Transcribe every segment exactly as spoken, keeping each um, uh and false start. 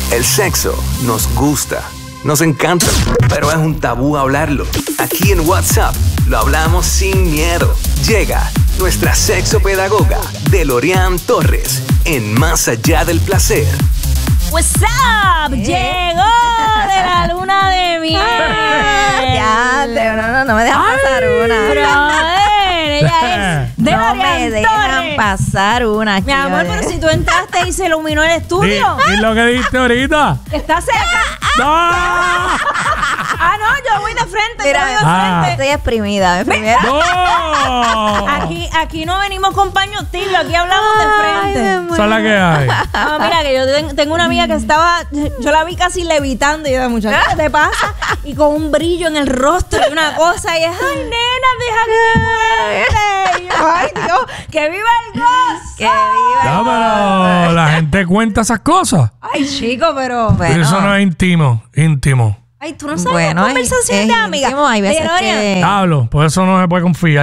El sexo nos gusta, nos encanta, pero es un tabú hablarlo. Aquí en WhatsApp lo hablamos sin miedo. Llega nuestra sexopedagoga Delorian Torres en Más Allá del Placer. What's up? ¿Eh? Llegó de la luna de miel. Ya, no, no, no me dejan Ay, pasar una. Brother, ella es de No me dejan Torres. pasar una. Aquí, Mi amor, pero si tú entraste y se iluminó el estudio. ¿Y, y lo que dijiste ahorita? ¿Estás cerca? ¡No! Ah, no, yo voy de frente. Mira, yo voy de ah. frente. Estoy exprimida. exprimida. ¡No! Aquí, aquí no venimos con paños tibios, aquí hablamos de frente. Esa es la que hay. No, mira, que yo ten- tengo una amiga que estaba, yo la vi casi levitando y yo de muchacha, ¿qué te pasa? Y con un brillo en el rostro y una cosa y es, ay, nena, deja que te muestre. Y yo, ay, Dios, que viva el gozo. Que viva. Ya, pero la gente cuenta esas cosas. Ay, chico, pero... Bueno. Pero eso no es íntimo, íntimo. Ay, tú no sabes Bueno, la conversación es- de es amigas. íntimo, hay veces Delorian, que- Hablo, por eso no se puede confiar.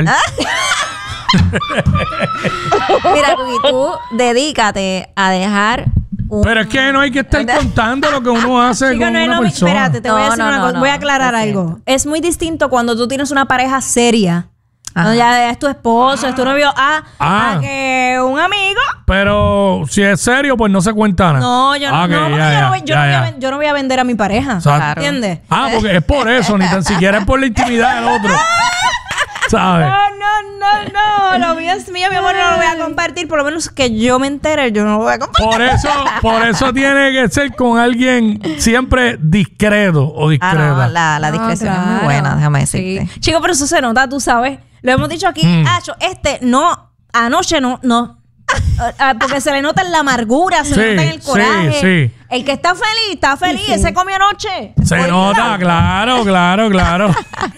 Mira, Cookie, tú dedícate a dejar un... Pero es que no hay que estar contando lo que uno hace chico, con no es una lo mi- persona. Espérate, te voy a No, decir no, una no, cosa. no, voy a aclarar lo algo. siento. Es muy distinto cuando tú tienes una pareja seria. Ajá. No, ya es tu esposo, es tu novio, a, Ah. a que un amigo. Pero si es serio, pues no se cuenta nada. No, yo no, Ah, ok, no, porque ya, yo, no ya, voy, yo, ya, no voy a, ya. ven- yo no voy a vender a mi pareja. Exacto. ¿Entiendes? Ah, porque es por eso, ni tan siquiera es por la intimidad del otro. ¿Sabes? No, no, no, no. Lo mío es mío, mi amor, no lo voy a compartir. Por lo menos que yo me entere, yo no lo voy a compartir. Por eso, por eso tiene que ser con alguien siempre discreto o Ah, discreta. no, la, la discreción No, es muy claro. buena, déjame decirte. Sí. Chico, pero eso se nota, tú sabes. Lo hemos dicho aquí. Mm. Acho, este no, anoche no, no. Ah, porque se le nota en la amargura, se Sí, le nota en el sí, coraje. sí. El que está feliz, está feliz. Sí. Ese comió anoche. Se Olvídalo. nota, claro, claro, claro.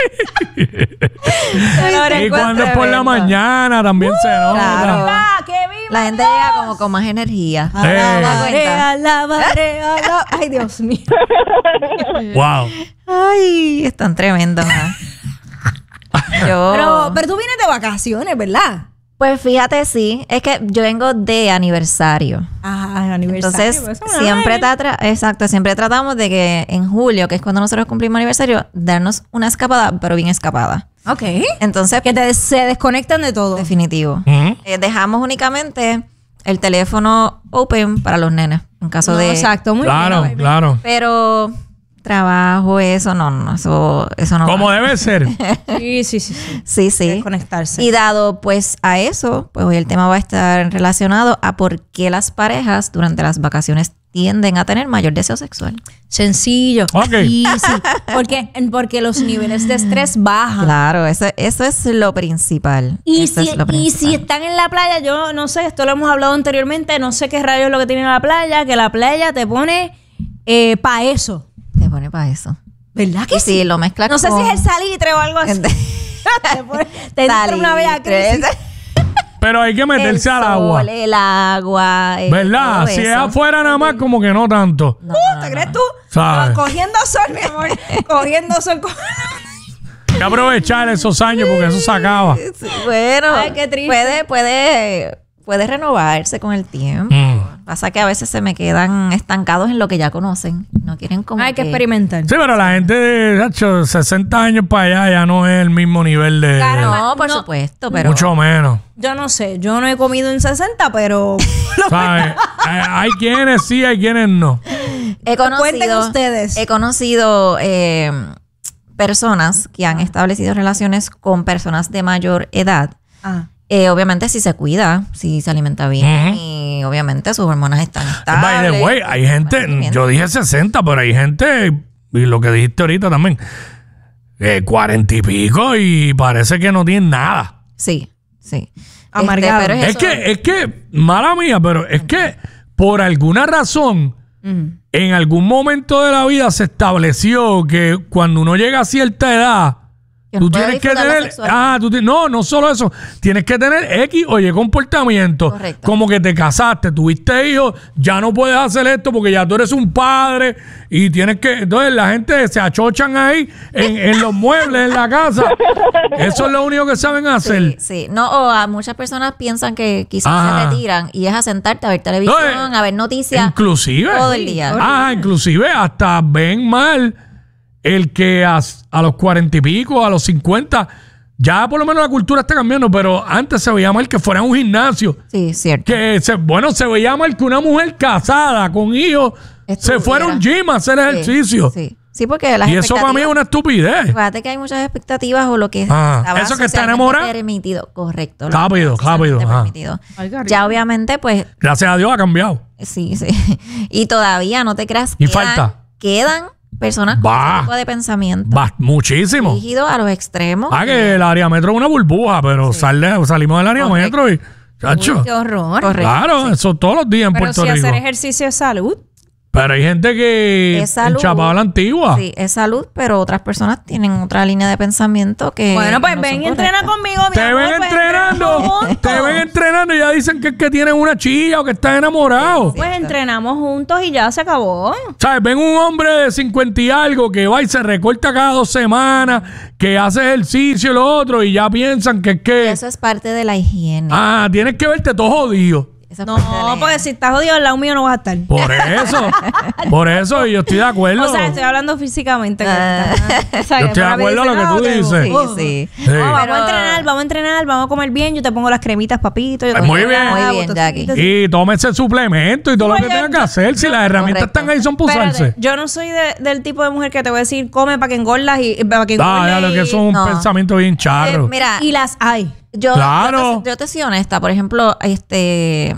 Pero Y cuando es por la tremendo. mañana también se nota. claro. ¡Viva! ¡Que viva La gente Dios! llega como con más energía. Sí. ¿Te das La cuenta? barea, la barea, la... Ay, Dios mío. Wow. Ay, están tremendos. ¿ah? Yo, Pero, pero tú vienes de vacaciones, ¿verdad? pues fíjate, sí, es que yo vengo de aniversario. Ah, aniversario. Entonces, pues, una siempre vez. tra- exacto, siempre tratamos de que en julio, que es cuando nosotros cumplimos aniversario, darnos una escapada, pero bien escapada. Ok. Entonces, Que te, se desconectan de todo. definitivo. Ujú. Eh, dejamos únicamente el teléfono open para los nenes, en caso No, de... exacto, muy Claro, bien. claro. Pero trabajo, eso no, no, eso, eso no Como va. debe ser. Sí, sí, sí. sí. Sí, sí. Desconectarse. Y dado pues a eso, pues hoy el tema va a estar relacionado a por qué las parejas durante las vacaciones tienden a tener mayor deseo sexual. Sencillo. Ok. Sí, sí. Porque, porque los niveles de estrés bajan. Claro, eso, eso es lo principal. Y Eso si, es lo y si principal. están en la playa, yo no sé, esto lo hemos hablado anteriormente, no sé qué rayos es lo que tiene la playa, que la playa te pone eh, para eso. Te pone para eso. ¿Verdad que Y sí? si lo mezclas No sé con... si es el salitre o algo así. te pone, te entra una bella Salitre, crisis. Pero hay que meterse el al sol, agua. el agua. eh, ¿Verdad? todo Si es eso. afuera nada más, como que no tanto. No, Uh, no, ¿Te no. crees tú? ¿Sabes? No, cogiendo sol, mi amor. Cogiendo sol. co- Hay que aprovechar esos años porque eso se acaba. Sí, bueno, Ay, qué triste. puede, puede, puede renovarse con el tiempo. Mm. Pasa que a veces se me quedan estancados en lo que ya conocen. No quieren como Hay que que... experimentar. Sí, pero la gente de hecho, sesenta años para allá ya no es el mismo nivel de... Claro. No, por No. supuesto, pero... Mucho menos. Yo no sé, yo no he comido en sesenta, pero... ¿Sabes? hay, hay quienes sí, hay quienes no. He Cuenten conocido, ustedes. he conocido eh, personas que han establecido relaciones con personas de mayor edad. Ah. Eh, obviamente si se cuida, si se alimenta bien Ujú. y obviamente sus hormonas están estables. By the way, hay gente, yo dije sesenta, pero hay gente, y lo que dijiste ahorita también, eh, cuarenta y pico y parece que no tienen nada. Sí, sí. Amargado. pero Es eso. que, es que, mala mía, pero es que por alguna razón, Mm. en algún momento de la vida se estableció que cuando uno llega a cierta edad, Que Tú no puedo tienes que disfrutar la tener, sexualidad. ah, tú ti- no, no solo eso, tienes que tener X o Y comportamiento, Correcto. como que te casaste, tuviste hijos, ya no puedes hacer esto porque ya tú eres un padre y tienes que, entonces la gente se achochan ahí en, en los muebles en la casa, eso es lo único que saben hacer. Sí, sí. No, o a muchas personas piensan que quizás Ah. se retiran y es a sentarte a ver televisión, No, eh, a ver noticias Inclusive, todo el día. ah, inclusive hasta ven mal el que a, a los cuarenta y pico, a los cincuenta, ya por lo menos la cultura está cambiando, pero antes se veía mal que fuera a un gimnasio. Sí, cierto. Que se, bueno, se veía mal que una mujer casada con hijos se Estuviera. fuera a un gym a hacer Sí, ejercicio. Sí, sí, porque las Y eso para mí es expectativas- una estupidez. Fíjate que hay muchas expectativas o lo que Ah, estaba eso que está socialmente enamorado. permitido, correcto. lo Rápido, que estaba rápido, socialmente ajá. permitido. Ay, qué rico. Ya obviamente, pues, Gracias a Dios ha cambiado. sí, sí. Y todavía, no te creas, Y quedan, falta. quedan personas con Va. ese tipo de pensamiento Va, muchísimo. dirigido a los extremos. Ah, que el área metro es una burbuja, pero sale- salimos del área Correcto. metro y... Chacho, Uy, qué horror. Correcto. claro, eso todos los días en Pero Puerto si Rico. hacer ejercicio es salud. Pero hay gente que Es salud. enchapaba a la antigua. Sí, es salud, pero otras personas tienen otra línea de pensamiento que. Bueno, pues no ven son y entrena correctas. conmigo, mi Te amor, ven pues, entrenando, entrenamos juntos. te ven entrenando y ya dicen que es que tienen una chilla o que están enamorados. Pues entrenamos juntos y ya se acabó. ¿Sabes? Ven un hombre de cincuenta y algo que va y se recorta cada dos semanas, que hace ejercicio y lo otro, y ya piensan que es que. Eso es parte de la higiene. Ah, tienes que verte todo jodido. Eso es No, parte de la porque higiene. si estás jodido al lado mío no vas a estar. Por eso. Por eso, y yo estoy de acuerdo. O sea, estoy hablando físicamente. Ah. O sea, Yo que estoy de una vez acuerdo a lo dicen, que "No, tú que- dices. Sí, uh, sí. Sí. no, vamos Pero- a entrenar, vamos a entrenar, vamos a comer bien. Yo te pongo las cremitas, papito. Yo te Muy pongo bien. la Muy bien, botocita, Jackie. así. Y tómese suplemento y todo lo que Oye, tenga que hacer. Si las herramientas correcto. están ahí, son para Espérate, usarse. yo no soy de- del tipo de mujer que te voy a decir come para que engordas y para que Ah, engordes ya lo que y- eso es un No. pensamiento bien charro. Eh, mira, y las hay. yo, Claro. yo, te, yo te soy honesta. Por ejemplo, este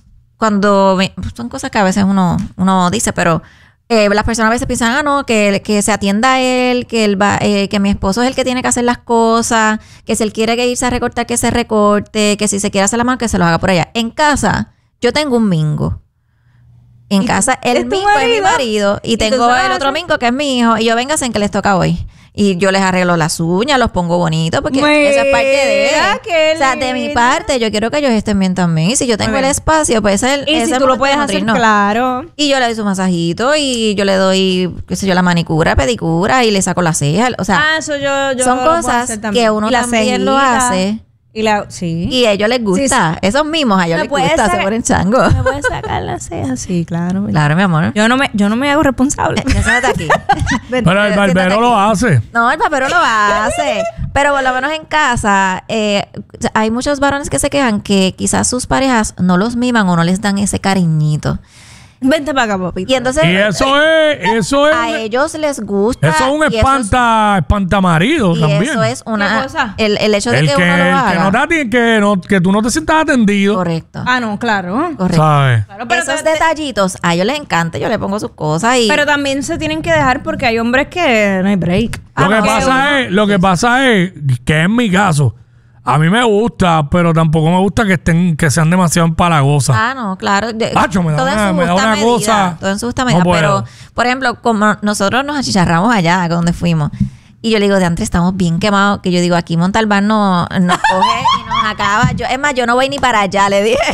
cuando me- son cosas que a veces uno, uno dice, pero eh, las personas a veces piensan, ah, no, que, que se atienda a él, que él va, eh, que mi esposo es el que tiene que hacer las cosas, que si él quiere que irse a recortar, que se recorte, que si se quiere hacer la mano, que se lo haga por allá. En casa, yo tengo un mingo. En ¿Y casa, tú- el es tu mingo es mi marido? marido y ¿Y tú tengo se lo el otro haces? mingo que es mi hijo y yo venga en que les toca hoy. Y yo les arreglo las uñas, los pongo bonitos porque Mira, eso es parte de él. qué O sea, de mi lindo. parte, yo quiero que ellos estén bien también. Y si yo tengo Muy el bien. espacio, pues ese es el Y ese si es tú el lo momento puedes de hacer, nutrirnos. claro. Y yo le doy su masajito y yo le doy, qué sé yo, la manicura, pedicura y le saco las cejas. O sea, Ah, eso yo, yo son lo puedo cosas hacer también. que uno Y la también lo cejita. hace. Y la, sí. Y a ellos les gusta. Esos mismos a ellos ¿Me les puedes gusta, se sacar- ponen chango. ¿Me puedes sacar las cejas? Sí, claro. Claro, mi amor. Yo no me, yo no me hago responsable. Ya siéntate aquí. Pero el siéntate barbero aquí. lo hace. No, el papero lo hace. Pero por lo menos en casa, eh, hay muchos varones que se quejan que quizás sus parejas no los miman o no les dan ese cariñito. Vente para acá, papito. Y entonces Y eso es, eso es, a ellos les gusta. eso es un y eso es- espanta, espantamarido Y también. eso es ¿Qué una. cosa? El, el hecho de el que, que, uno lo el haga. que no te atiende, que, no, que tú no te sientas atendido. Correcto. Ah, no, claro. Correcto. ¿Sabes? Claro, pero, Esos te- detallitos, a ellos les encanta. Yo le pongo sus cosas y. pero también se tienen que dejar porque hay hombres que no hay break. Lo Ah, que no, pasa uno- es, lo que pasa es que en mi caso, a mí me gusta, pero tampoco me gusta que estén, que sean demasiado empalagosas. Ah, no, claro. De- Acho, me da todo en una- su me da justa una medida, cosa- Todo en su justa no medida. puedo. Pero, por ejemplo, como nosotros nos achicharramos allá, donde fuimos. Y yo le digo, de antes estamos bien quemados. Que yo digo, aquí Montalbán no, nos coge y nos acaba. Yo, es más, yo no voy ni para allá, le dije.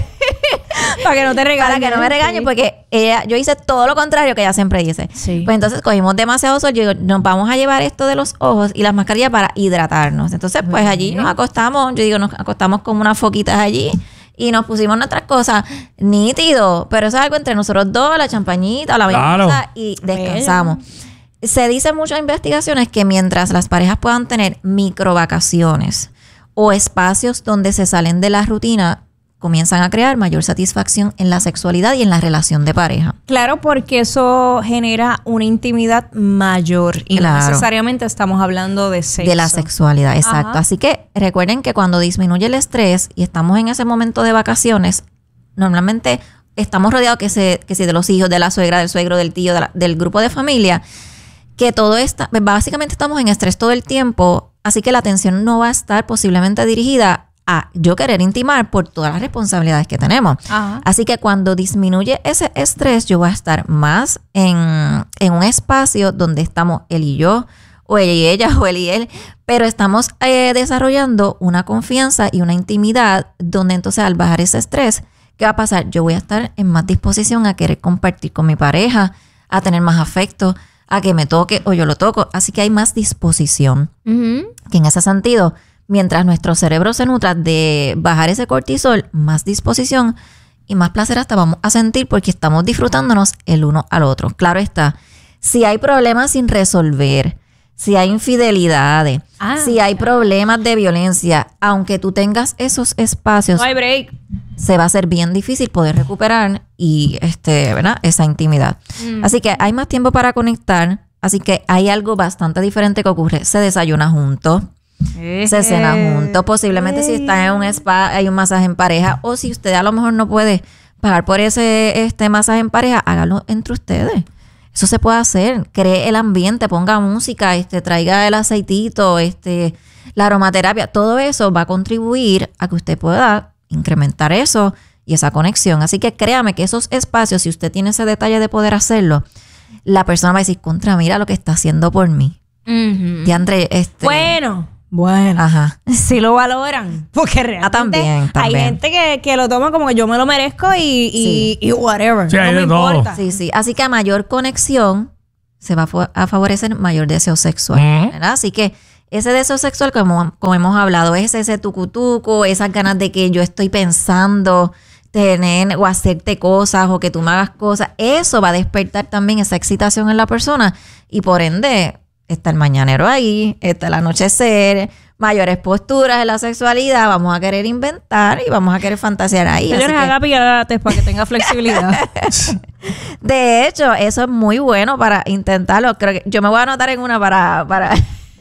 Para que no te regañen. Para que no me regañe, Sí. porque ella, yo hice todo lo contrario que ella siempre dice. Sí. Pues entonces cogimos demasiado sol. Yo digo, nos vamos a llevar esto de los ojos y las mascarillas para hidratarnos. Entonces, pues allí nos acostamos. Yo digo, nos acostamos como unas foquitas allí. Y nos pusimos nuestras cosas nítido. Pero eso es algo entre nosotros dos, la champañita, la Claro. bebida y descansamos. Se dice mucho en investigaciones que mientras las parejas puedan tener microvacaciones o espacios donde se salen de la rutina, comienzan a crear mayor satisfacción en la sexualidad y en la relación de pareja. Claro, porque eso genera una intimidad mayor y no Claro. necesariamente estamos hablando de sexo. De la sexualidad, exacto. Ajá. Así que recuerden que cuando disminuye el estrés y estamos en ese momento de vacaciones, normalmente estamos rodeados que, se, que si de los hijos, de la suegra, del suegro, del tío, de la- del grupo de familia, que todo está, básicamente estamos en estrés todo el tiempo, así que la atención no va a estar posiblemente dirigida a yo querer intimar por todas las responsabilidades que tenemos. Ajá. Así que cuando disminuye ese estrés, yo voy a estar más en, en un espacio donde estamos él y yo, o ella y ella, o él y él, pero estamos eh, desarrollando una confianza y una intimidad donde entonces al bajar ese estrés, ¿qué va a pasar? Yo voy a estar en más disposición a querer compartir con mi pareja, a tener más afecto, a que me toque o yo lo toco. Así que hay más disposición. Ujú. Que en ese sentido, mientras nuestro cerebro se nutra de bajar ese cortisol, más disposición y más placer hasta vamos a sentir porque estamos disfrutándonos el uno al otro. Claro está, si hay problemas sin resolver, si hay infidelidades, Ah. si hay problemas de violencia, aunque tú tengas esos espacios, No hay break. se va a hacer bien difícil poder recuperar y este, ¿verdad? Esa intimidad. Mm. Así que hay más tiempo para conectar. Así que hay algo bastante diferente que ocurre. Se desayuna juntos, se cena juntos. Posiblemente si está en un spa, hay un masaje en pareja. O si usted a lo mejor no puede pagar por ese este masaje en pareja, hágalo entre ustedes. Eso se puede hacer. Cree el ambiente, ponga música, este, traiga el aceitito, este, la aromaterapia. Todo eso va a contribuir a que usted pueda incrementar eso y esa conexión. Así que créame que esos espacios, si usted tiene ese detalle de poder hacerlo, la persona va a decir, contra, mira lo que está haciendo por mí. Ujú. Diandre, este... Bueno, bueno. Ajá. Si lo valoran. Porque realmente Ah, también, hay también. gente que, que lo toma como que yo me lo merezco y, y, Sí. y whatever. Sí, hay no me de todo. importa. Sí, sí. Así que a mayor conexión se va a, fa- a favorecer mayor deseo sexual. Ujú. ¿Verdad? Así que ese deseo sexual, como, como hemos hablado, es ese tucutuco, esas ganas de que yo estoy pensando tener o hacerte cosas o que tú me hagas cosas. Eso va a despertar también esa excitación en la persona y por ende está el mañanero ahí, está el anochecer, mayores posturas en la sexualidad, vamos a querer inventar y vamos a querer fantasear ahí. Así Señores, que- haga pilates para que tenga flexibilidad. de hecho, eso es muy bueno para intentarlo. Creo que yo me voy a anotar en una para para,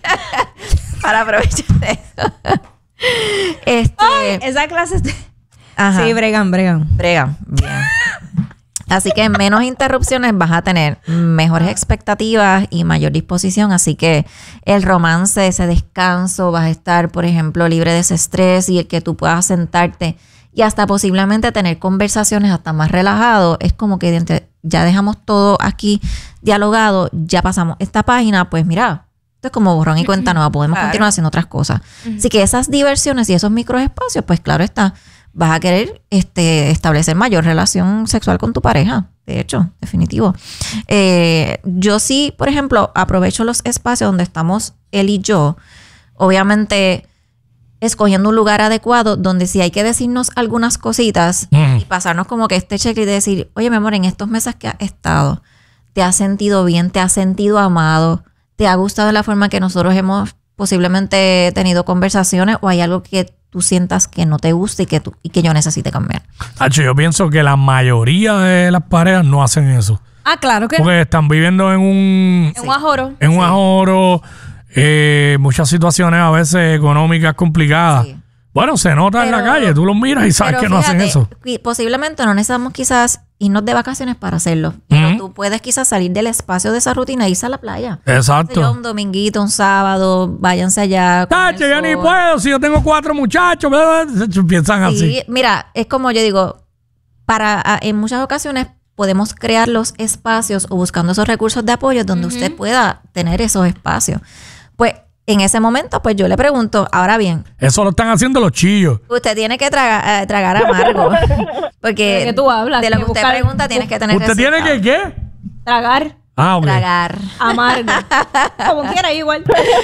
para aprovechar eso. Este, Ay, esa clase... está- ajá, Sí, bregan, bregan. brega, bien. Así que menos interrupciones vas a tener, mejores expectativas y mayor disposición. Así que el romance, ese descanso, vas a estar, por ejemplo, libre de ese estrés y el que tú puedas sentarte y hasta posiblemente tener conversaciones hasta más relajado. Es como que de- ya dejamos todo aquí dialogado, ya pasamos esta página, pues mira, esto es como borrón y cuenta nueva, podemos Claro. continuar haciendo otras cosas. Así que esas diversiones y esos microespacios, pues claro está, vas a querer este, establecer mayor relación sexual con tu pareja. De hecho, definitivo. Eh, yo sí, por ejemplo, aprovecho los espacios donde estamos él y yo, obviamente escogiendo un lugar adecuado donde si hay que decirnos algunas cositas Mm. y pasarnos como que este checklist de decir, oye, mi amor, en estos meses que has estado, ¿te has sentido bien? ¿Te has sentido amado? ¿Te ha gustado la forma que nosotros hemos posiblemente tenido conversaciones o hay algo que tú sientas que no te gusta y que, tú, y que yo necesite cambiar? Hacho, yo pienso que la mayoría de las parejas no hacen eso. Ah, claro que Porque están viviendo en un, es un ajoro. en un ahorro, eh, muchas situaciones a veces económicas complicadas. Sí. Bueno, se nota en la Pero- calle, tú los miras y sabes Pero que no hacen fíjate, eso. qui- posiblemente no necesitamos quizás irnos de vacaciones para hacerlo. Pero Ujú. tú puedes quizás salir del espacio de esa rutina e irse a la playa. Sería Exacto. un dominguito, un sábado, váyanse allá. con el Tacho, yo ni sol. puedo, si yo tengo cuatro muchachos, bla, bla, bla, piensan así. Sí, mira, es como yo digo, para a- en muchas ocasiones podemos crear los espacios o buscando esos recursos de apoyo donde usted pueda tener esos espacios. Pues en ese momento, pues yo le pregunto, ahora bien, Eso lo están haciendo los chillos. usted tiene que traga- eh, tragar amargo. Porque ¿De qué tú hablas? de lo Que que usted buscar- pregunta tienes que tener ¿Usted tiene que resultados. qué? Tragar, Ah, ok. Tragar. amargo. Como quiera, igual.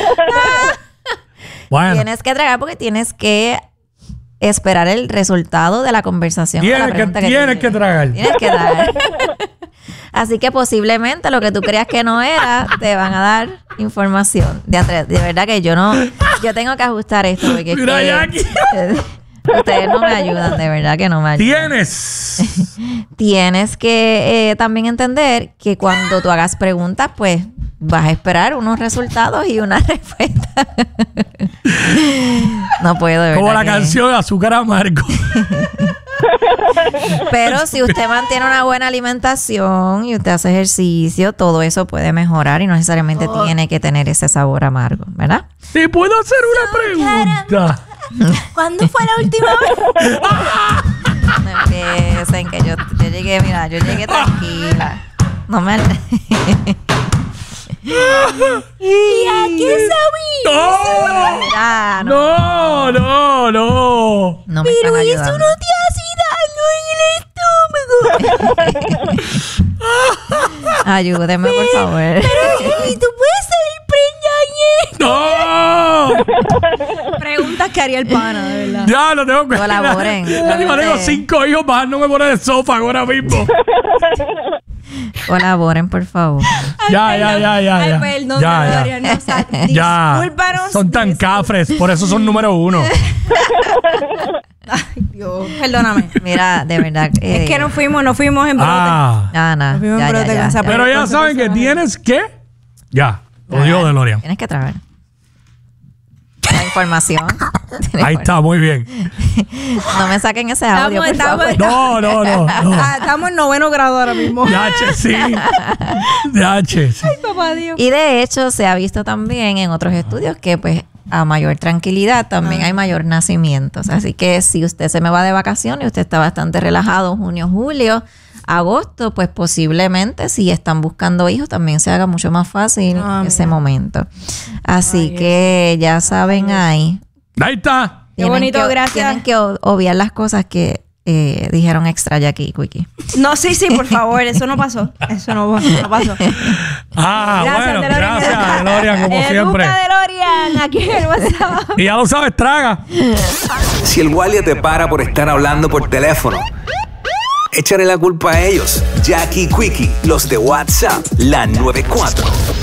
Bueno, Tienes que tragar porque tienes que esperar el resultado de la conversación. o la tienes que, pregunta tienes te que llegue. tragar. Tienes que tragar. Así que posiblemente lo que tú creas que no era, te van a dar información. De, atre- de verdad que yo no, yo tengo que ajustar esto porque es Mira, que- Jackie. ustedes no me ayudan, de verdad que no me ayudan. Tienes. Tienes que eh, también entender que cuando tú hagas preguntas, pues vas a esperar unos resultados y una respuesta. No puedo, de Como verdad la que- canción Azúcar Amargo. Pero si usted mantiene una buena alimentación y usted hace ejercicio, todo eso puede mejorar y no necesariamente tiene que tener ese sabor amargo, ¿verdad? ¿Te puedo hacer una pregunta? ¿Cuándo fue la última vez? No empiecen que yo, yo llegué, mira, yo llegué tranquila. No me... ¿Y a qué sabía? Mira, no, No, no, no. no me Pero están eso ayudando. no te hace daño en el estómago. Ayúdeme, por favor. Y tú puedes salir preñada. No. Preguntas que haría el pana, de verdad. Ya lo tengo que Colaboren. Ya tengo tengo cinco hijos bajándome por el sofá ahora mismo. Colaboren, por favor. Ya, ya, ya, ya. Ay, ya. perdón, Ya, ya. Gloria, no, o sea, Ya. discúlpanos. Son tan cafres, por eso son número uno. Ay, Dios, perdóname. Mira, de verdad. eh, Es que nos fuimos, nos fuimos en brote. Ah. Ah, no, Nos fuimos ya, en ya, brote ya, con esa ya. Pero ya Con ese saben que personaje. tienes que. Ya, lo dijo DeLorean. Tienes que traer la información. Ahí está, muy bien. No me saquen ese audio, por Estamos- favor. estamos- No, no, no. no. Ah, estamos en noveno grado ahora mismo. Yache, sí. Yache, sí. Ay, papá Dios. Y de hecho se ha visto también en otros estudios que pues a mayor tranquilidad también hay mayor nacimientos. Así que si usted se me va de vacaciones y usted está bastante relajado junio, julio, agosto, pues posiblemente si están buscando hijos también se haga mucho más fácil Ah, ese mira. momento. Así Ay, que ya saben ahí. Ahí está. Qué bonito, que, gracias. Tienen que o- obviar las cosas que eh, dijeron extra Jackie y Quickie. No, sí, sí, por favor, eso no pasó. Eso no, no pasó. Ah, bueno, DeLorean. gracias, DeLorean, como Educa, siempre. DeLorean, aquí en el WhatsApp. Y ya lo sabes, traga. Si el guardia te para por estar hablando por teléfono, échale la culpa a ellos. Jackie Quickie, los de WhatsApp, la noventa y cuatro.